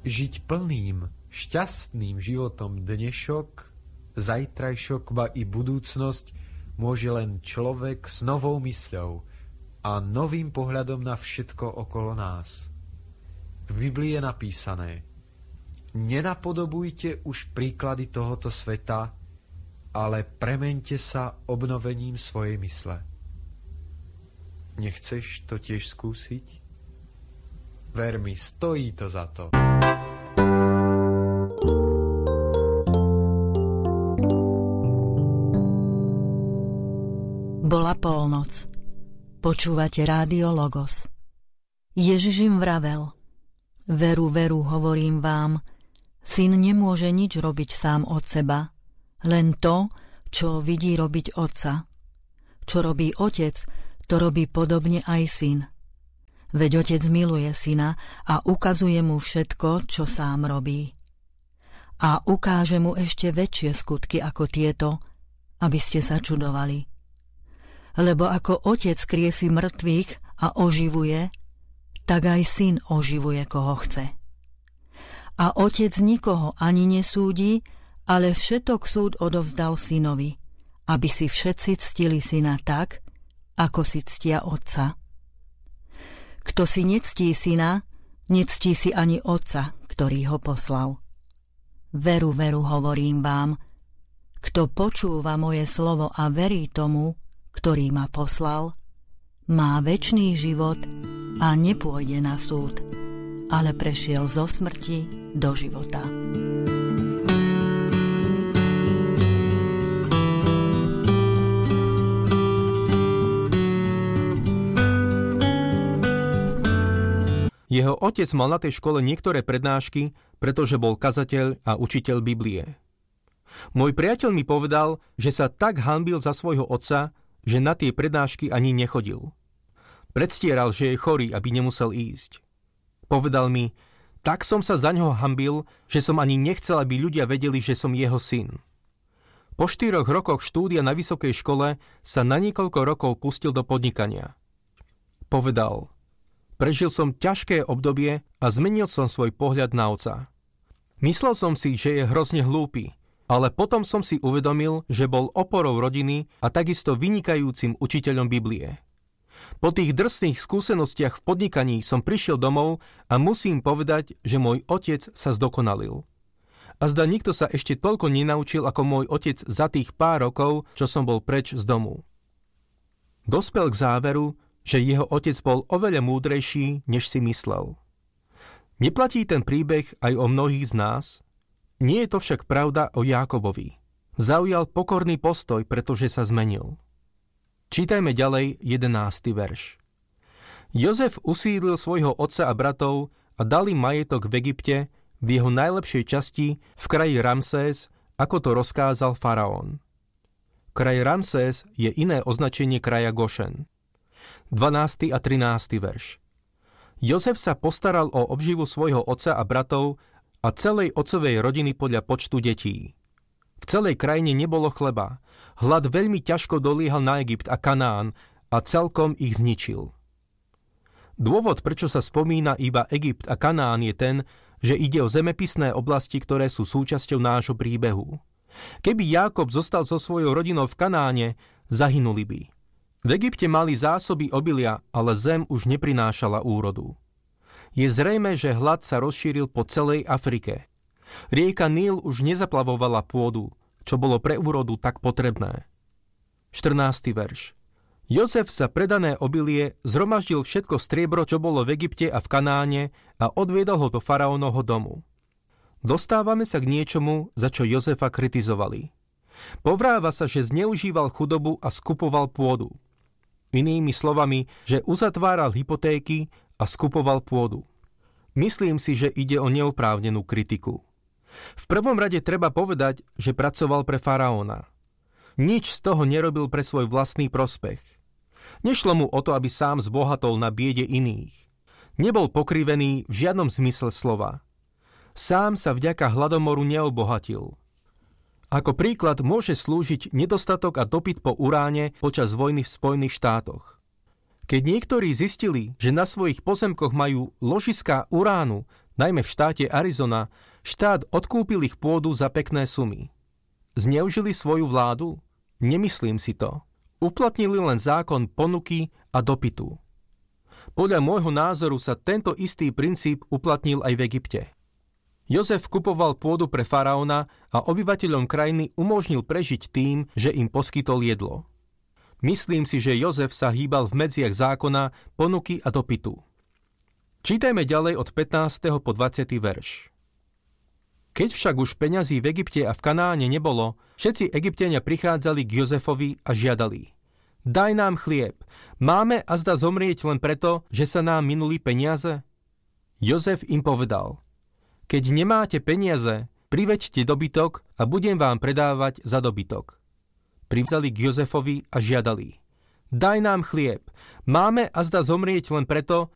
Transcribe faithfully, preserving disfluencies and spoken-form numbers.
Žiť plným, šťastným životom dnešok, zajtrajšok ba i budúcnosť môže len človek s novou mysľou a novým pohľadom na všetko okolo nás. V Biblii je napísané: nenapodobujte už príklady tohoto sveta, ale premeňte sa obnovením svojej mysle. Nechceš to tiež skúsiť? Ver mi, stojí to za to. Bola polnoc. Počúvate Rádio Logos. Ježiš im vravel: Veru, veru, hovorím vám, syn nemôže nič robiť sám od seba, len to, čo vidí robiť otca. Čo robí otec, to robí podobne aj syn. Veď otec miluje syna a ukazuje mu všetko, čo sám robí. A ukáže mu ešte väčšie skutky ako tieto, aby ste sa čudovali. Lebo ako otec kriesi mŕtvych a oživuje, tak aj syn oživuje, koho chce. A otec nikoho ani nesúdi, ale všetok súd odovzdal synovi, aby si všetci ctili syna tak, ako si ctia otca. Kto si nectí syna, nectí si ani otca, ktorý ho poslal. Veru, veru, hovorím vám, kto počúva moje slovo a verí tomu, ktorý ma poslal, má večný život a nepôjde na súd, ale prešiel zo smrti do života. Jeho otec mal na tej škole niektoré prednášky, pretože bol kazateľ a učiteľ Biblie. Môj priateľ mi povedal, že sa tak hanbil za svojho otca, že na tie prednášky ani nechodil. Predstieral, že je chorý, aby nemusel ísť. Povedal mi: tak som sa za ňoho hanbil, že som ani nechcel, aby ľudia vedeli, že som jeho syn. Po štyroch rokoch štúdia na vysokej škole sa na niekoľko rokov pustil do podnikania. Povedal: prežil som ťažké obdobie a zmenil som svoj pohľad na otca. Myslel som si, že je hrozne hlúpy, ale potom som si uvedomil, že bol oporou rodiny a takisto vynikajúcim učiteľom Biblie. Po tých drsných skúsenostiach v podnikaní som prišiel domov a musím povedať, že môj otec sa zdokonalil. A zdá nikto sa ešte toľko nenaučil ako môj otec za tých pár rokov, čo som bol preč z domu. Dospel k záveru, že jeho otec bol oveľa múdrejší, než si myslel. Neplatí ten príbeh aj o mnohých z nás? Nie je to však pravda o Jákobovi. Zaujal pokorný postoj, pretože sa zmenil. Čítajme ďalej jedenásty verš. Jozef usídlil svojho otca a bratov a dal im majetok v Egypte, v jeho najlepšej časti, v kraji Ramsés, ako to rozkázal faraón. Kraj Ramsés je iné označenie kraja Gošen. dvanásty a trinásty verš. Jozef sa postaral o obživu svojho otca a bratov a celej otcovej rodiny podľa počtu detí. V celej krajine nebolo chleba. Hlad veľmi ťažko dolíhal na Egypt a Kanán a celkom ich zničil. Dôvod, prečo sa spomína iba Egypt a Kanán, je ten, že ide o zemepisné oblasti, ktoré sú súčasťou nášho príbehu. Keby Jákob zostal so svojou rodinou v Kanáne, zahynuli by. V Egypte mali zásoby obilia, ale zem už neprinášala úrodu. Je zrejmé, že hlad sa rozšíril po celej Afrike. Rieka Níl už nezaplavovala pôdu, čo bolo pre úrodu tak potrebné. štrnásty verš. Jozef za predané obilie zhromaždil všetko striebro, čo bolo v Egypte a v Kanáne, a odviedol ho do faraónovho domu. Dostávame sa k niečomu, za čo Jozefa kritizovali. Povráva sa, že zneužíval chudobu a skupoval pôdu. Inými slovami, že uzatváral hypotéky a skupoval pôdu. Myslím si, že ide o neoprávnenú kritiku. V prvom rade treba povedať, že pracoval pre faraóna. Nič z toho nerobil pre svoj vlastný prospech. Nešlo mu o to, aby sám zbohatol na biede iných. Nebol pokrivený v žiadnom zmysle slova. Sám sa vďaka hladomoru neobohatil. Ako príklad môže slúžiť nedostatok a dopyt po uráne počas vojny v Spojených štátoch. Keď niektorí zistili, že na svojich pozemkoch majú ložiská uránu najmä v štáte Arizona, štát odkúpil ich pôdu za pekné sumy. Zneužili svoju vládu? Nemyslím si to. Uplatnili len zákon ponuky a dopytu. Podľa môjho názoru sa tento istý princíp uplatnil aj v Egypte. Jozef kupoval pôdu pre faraóna a obyvateľom krajiny umožnil prežiť tým, že im poskytol jedlo. Myslím si, že Jozef sa hýbal v medziach zákona, ponuky a dopytu. Čítajme ďalej od pätnásteho po dvadsiaty verš. Keď však už peňazí v Egypte a v Kanáne nebolo, všetci Egypťania prichádzali k Jozefovi a žiadali: Daj nám chlieb, máme azda zomrieť len preto, že sa nám minuli peniaze? Jozef im povedal: Keď nemáte peniaze, priveďte dobytok a budem vám predávať za dobytok. Privádzali k Jozefovi a žiadali: Daj nám chlieb, máme azda zomrieť len preto,